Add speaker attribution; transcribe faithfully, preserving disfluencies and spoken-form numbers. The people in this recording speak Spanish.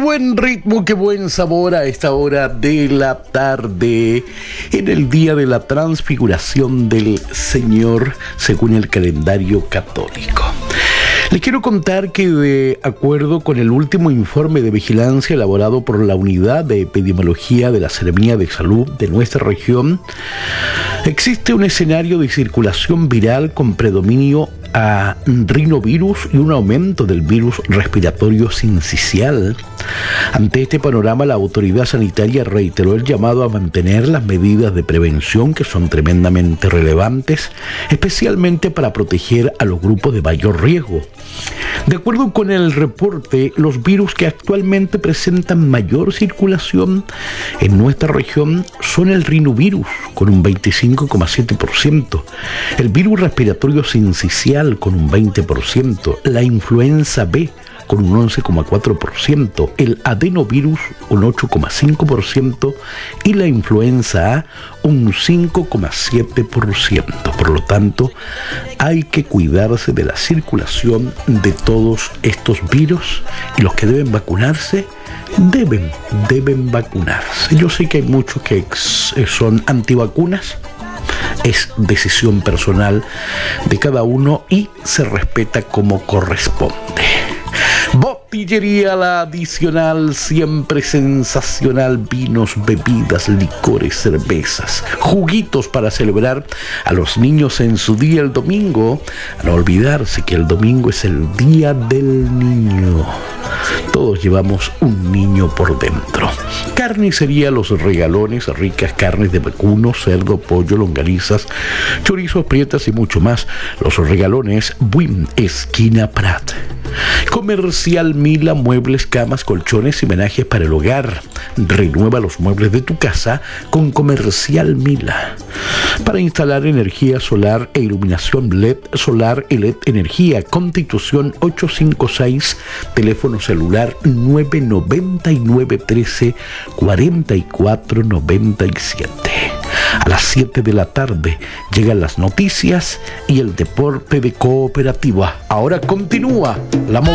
Speaker 1: buen ritmo, qué buen sabor a esta hora de la tarde, en el día de la transfiguración del Señor, según el calendario católico. Les quiero contar que, de acuerdo con el último informe de vigilancia elaborado por la Unidad de Epidemiología de la Seremía de Salud de nuestra región, existe un escenario de circulación viral con predominio a rinovirus y un aumento del virus respiratorio sincicial. Ante este panorama, la autoridad sanitaria reiteró el llamado a mantener las medidas de prevención, que son tremendamente relevantes, especialmente para proteger a los grupos de mayor riesgo. De acuerdo con el reporte, los virus que actualmente presentan mayor circulación en nuestra región son el rinovirus, con un veinticinco coma siete por ciento, el virus respiratorio sincicial, con un veinte por ciento, la influenza B, con un once coma cuatro por ciento, el adenovirus un ocho coma cinco por ciento y la influenza A un cinco coma siete por ciento. Por lo tanto, hay que cuidarse de la circulación de todos estos virus, y los que deben vacunarse, deben, deben vacunarse. Yo sé que hay muchos que son antivacunas. Es decisión personal de cada uno y se respeta como corresponde. Botillería La Adicional, siempre sensacional: vinos, bebidas, licores, cervezas, juguitos para celebrar a los niños en su día el domingo. A no olvidarse que el domingo es el día del niño. Todos llevamos un niño por dentro. Carnicería Los Regalones, ricas carnes de vacuno, cerdo, pollo, longanizas, chorizos, prietas y mucho más. Los Regalones, Buin, esquina Prat. Comercial Mila, muebles, camas, colchones y menajes para el hogar. Renueva los muebles de tu casa con Comercial Mila. Para instalar energía solar e iluminación L E D solar y L E D energía, Constitución ochocientos cincuenta y seis, teléfono celular nueve noventa y nueve trece cuarenta y cuatro noventa y siete. A las siete de la tarde llegan las noticias y el deporte de Cooperativa. Ahora continúa la movilidad.